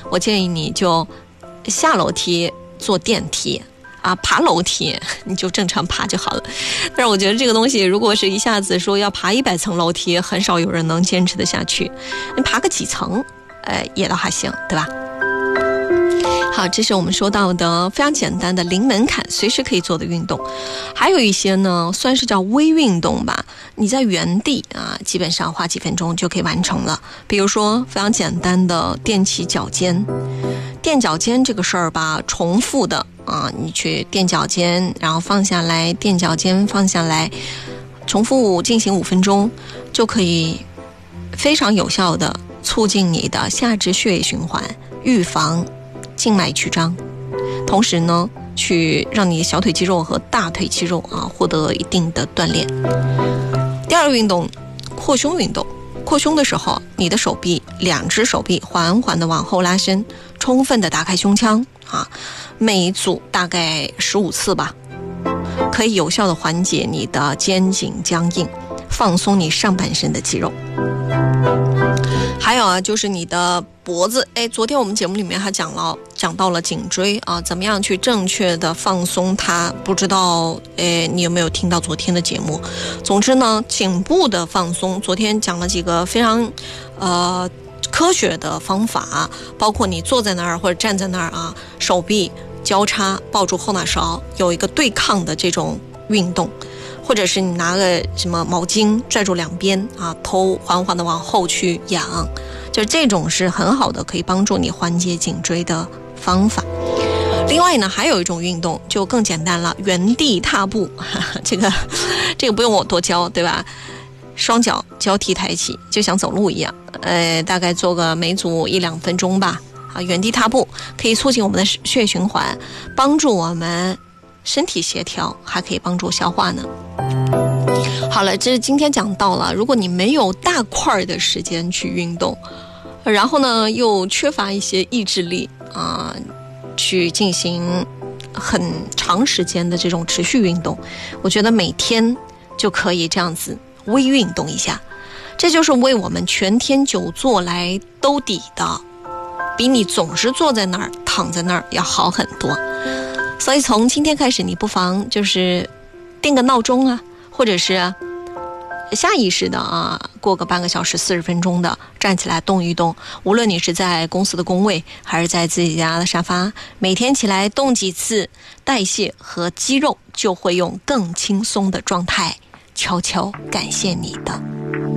我建议你就下楼梯坐电梯啊，爬楼梯你就正常爬就好了。但是我觉得这个东西如果是一下子说要爬100层楼梯，很少有人能坚持得下去。你爬个几层也倒还行，对吧？好，这是我们说到的非常简单的零门槛随时可以做的运动。还有一些呢算是叫微运动吧，你在原地啊，基本上花几分钟就可以完成了。比如说非常简单的踮起脚尖。垫脚尖这个事儿吧，重复的啊，你去垫脚尖，然后放下来，垫脚尖放下来，重复进行5分钟，就可以非常有效的促进你的下肢血液循环，预防静脉曲张，同时呢去让你小腿肌肉和大腿肌肉获得一定的锻炼。第二个运动，扩胸运动。扩胸的时候，你的手臂2只手臂缓缓的往后拉伸，充分的打开胸腔每一组大概15次吧，可以有效的缓解你的肩颈僵硬，放松你上半身的肌肉。还有就是你的脖子，昨天我们节目里面还讲到了颈椎怎么样去正确的放松它，不知道你有没有听到昨天的节目？总之呢，颈部的放松，昨天讲了几个非常科学的方法，包括你坐在那儿或者站在那儿手臂交叉抱住后脑勺，有一个对抗的这种运动。或者是你拿个什么毛巾拽住2边头缓缓的往后去仰，就这种是很好的可以帮助你缓解颈椎的方法。另外呢，还有一种运动就更简单了，原地踏步这个不用我多教，对吧？双脚交替抬起，就像走路一样，大概做个每组1-2分钟吧。原地踏步可以促进我们的血液循环，帮助我们身体协调，还可以帮助消化呢。好了，这是今天讲到了，如果你没有大块的时间去运动，然后呢又缺乏一些意志力去进行很长时间的这种持续运动，我觉得每天就可以这样子微运动一下，这就是为我们全天久坐来兜底的，比你总是坐在那儿躺在那儿要好很多。所以从今天开始，你不妨就是定个闹钟或者是下意识的过个半个小时40分钟的站起来动一动，无论你是在公司的工位还是在自己家的沙发，每天起来动几次，代谢和肌肉就会用更轻松的状态悄悄感谢你的。